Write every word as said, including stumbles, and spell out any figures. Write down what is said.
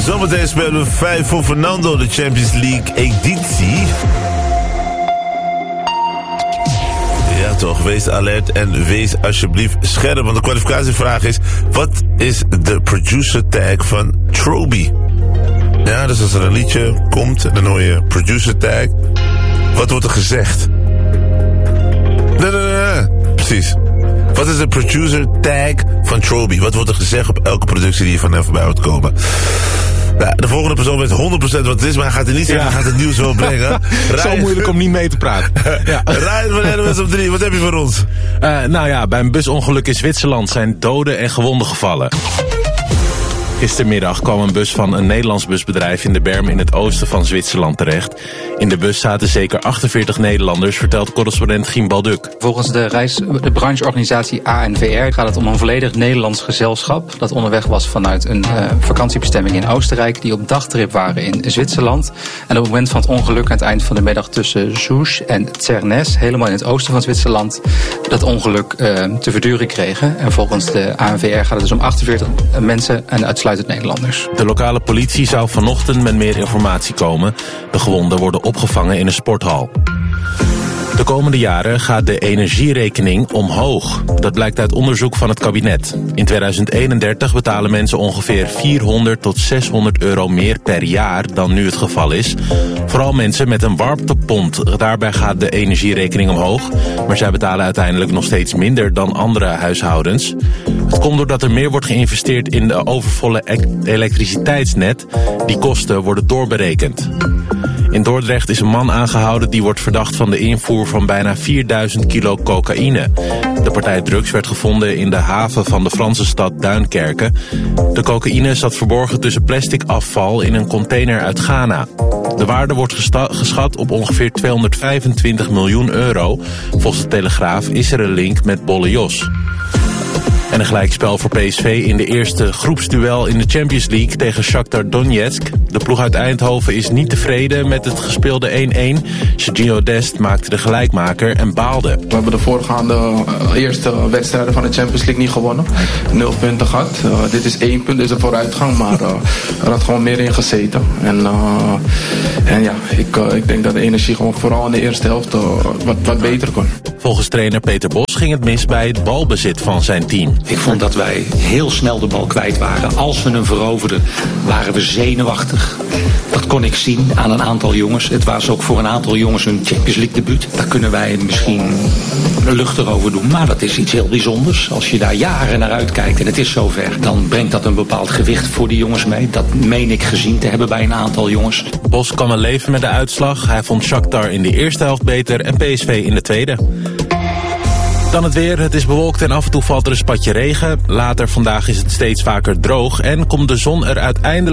Zometeen spelen we vijf voor Fernando, de Champions League editie. Ja toch, wees alert en wees alsjeblieft scherp. Want de kwalificatievraag is, wat is de producer tag van Troby? Ja, dus als er een liedje komt en dan hoor je producer tag. Wat wordt er gezegd? Nee, nee, nee, nee. Precies. Wat is de producer tag van Troby? Wat wordt er gezegd op elke productie die je van hem voorbij hoort komen? Nou, de volgende persoon weet honderd procent wat het is, maar hij gaat het niet zeggen, hij ja. gaat het nieuws wel brengen. Zo moeilijk om niet mee te praten. Ja. Ryan van N O S op drie, wat heb je voor ons? Uh, nou ja, bij een busongeluk in Zwitserland zijn doden en gewonden gevallen. Gistermiddag kwam een bus van een Nederlands busbedrijf in de berm in het oosten van Zwitserland terecht. In de bus zaten zeker achtenveertig Nederlanders, vertelt correspondent Gien Balduk. Volgens de, reis, de brancheorganisatie A N V R gaat het om een volledig Nederlands gezelschap dat onderweg was vanuit een uh, vakantiebestemming in Oostenrijk, die op dagtrip waren in Zwitserland. En op het moment van het ongeluk aan het eind van de middag tussen Souche en Zernes, helemaal in het oosten van Zwitserland, dat ongeluk uh, te verduren kregen. En volgens de A N V R gaat het dus om achtenveertig mensen en uitsluitend Nederlanders. De lokale politie zou vanochtend met meer informatie komen. De gewonden worden opgevangen in een sporthal. De komende jaren gaat de energierekening omhoog. Dat blijkt uit onderzoek van het kabinet. In tweeduizend eenendertig betalen mensen ongeveer vierhonderd tot zeshonderd euro meer per jaar dan nu het geval is. Vooral mensen met een warmtepomp. Daarbij gaat de energierekening omhoog. Maar zij betalen uiteindelijk nog steeds minder dan andere huishoudens. Het komt doordat er meer wordt geïnvesteerd in de overvolle elektriciteitsnet. Die kosten worden doorberekend. In Dordrecht is een man aangehouden die wordt verdacht van de invoer van bijna vierduizend kilo cocaïne. De partij drugs werd gevonden in de haven van de Franse stad Duinkerke. De cocaïne zat verborgen tussen plastic afval in een container uit Ghana. De waarde wordt gesta- geschat op ongeveer tweehonderdvijfentwintig miljoen euro. Volgens de Telegraaf is er een link met Bolle Jos. En een gelijkspel voor P S V in de eerste groepsduel in de Champions League tegen Shakhtar Donetsk. De ploeg uit Eindhoven is niet tevreden met het gespeelde één-één. Sergio Dest maakte de gelijkmaker en baalde. We hebben de voorgaande uh, eerste wedstrijden van de Champions League niet gewonnen. Nul punten gehad. Uh, dit is één punt, dus een vooruitgang, maar uh, er had gewoon meer in gezeten. En, uh, en ja, ik, uh, ik denk dat de energie gewoon vooral in de eerste helft uh, wat, wat beter kon. Volgens trainer Peter Bos ging het mis bij het balbezit van zijn team. Ik vond dat wij heel snel de bal kwijt waren. Als we hem veroverden, waren we zenuwachtig. Dat kon ik zien aan een aantal jongens. Het was ook voor een aantal jongens hun Champions League debuut. Daar kunnen wij misschien luchtig over doen. Maar dat is iets heel bijzonders. Als je daar jaren naar uitkijkt en het is zover, dan brengt dat een bepaald gewicht voor die jongens mee. Dat meen ik gezien te hebben bij een aantal jongens. Bos kan wel leven met de uitslag. Hij vond Shakhtar in de eerste helft beter en P S V in de tweede. Dan het weer. Het is bewolkt en af en toe valt er een spatje regen. Later vandaag is het steeds vaker droog en komt de zon er uiteindelijk